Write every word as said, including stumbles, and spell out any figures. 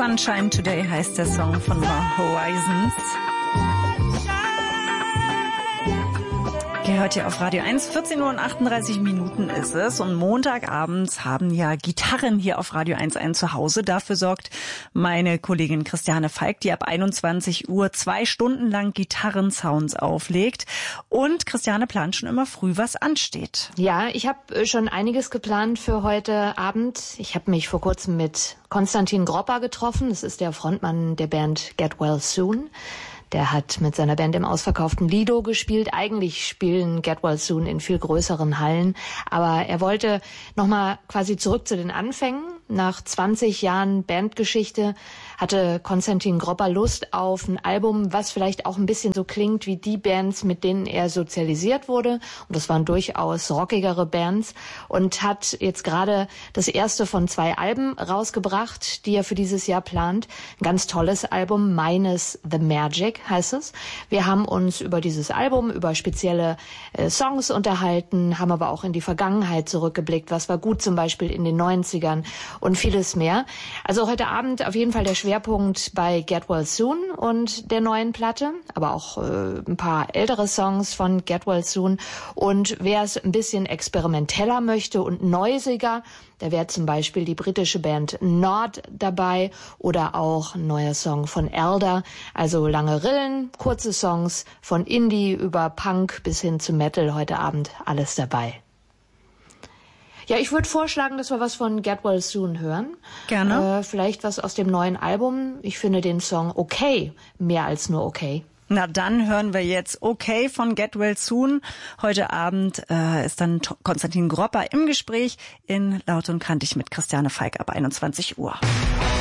Sunshine Today heißt der Song von The Horizons. Gehört hier auf Radio eins. vierzehn Uhr und achtunddreißig Minuten ist es. Und Montagabends haben ja Gitarren hier auf Radio eins ein Zuhause. Dafür sorgt meine Kollegin Christiane Falk, die ab einundzwanzig Uhr zwei Stunden lang Gitarrensounds auflegt. Und Christiane plant schon immer früh, was ansteht. Ja, ich habe schon einiges geplant für heute Abend. Ich habe mich vor kurzem mit Konstantin Gropper getroffen. Das ist der Frontmann der Band Get Well Soon. Der hat mit seiner Band im ausverkauften Lido gespielt. Eigentlich spielen Get Well Soon in viel größeren Hallen. Aber er wollte nochmal quasi zurück zu den Anfängen. Nach zwanzig Jahren Bandgeschichte hatte Konstantin Gropper Lust auf ein Album, was vielleicht auch ein bisschen so klingt wie die Bands, mit denen er sozialisiert wurde. Und das waren durchaus rockigere Bands. Und hat jetzt gerade das erste von zwei Alben rausgebracht, die er für dieses Jahr plant. Ein ganz tolles Album, Minus the Magic heißt es. Wir haben uns über dieses Album, über spezielle äh, Songs unterhalten, haben aber auch in die Vergangenheit zurückgeblickt. Was war gut zum Beispiel in den neunzigern und vieles mehr. Also heute Abend auf jeden Fall der Schwerpunkt bei Get Well Soon und der neuen Platte, aber auch äh, ein paar ältere Songs von Get Well Soon. Und wer es ein bisschen experimenteller möchte und neusiger, da wäre zum Beispiel die britische Band Nord dabei oder auch ein neuer Song von Elder. Also lange Rillen, kurze Songs von Indie über Punk bis hin zu Metal. Heute Abend alles dabei. Ja, ich würde vorschlagen, dass wir was von Get Well Soon hören. Gerne. Äh, vielleicht was aus dem neuen Album. Ich finde den Song okay, mehr als nur okay. Na, dann hören wir jetzt Okay von Get Well Soon. Heute Abend äh, ist dann Konstantin Gropper im Gespräch in Laut und Kantig mit Christiane Falk ab einundzwanzig Uhr.